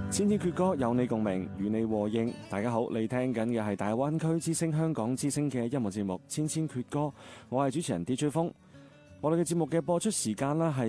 千千闕歌有你共鳴，與你和應。大家好，你聽緊嘅係大灣區之聲香港之聲嘅音樂節目《千千闕歌》，我係主持人 DJ 風。我哋嘅節目嘅播出時間啦係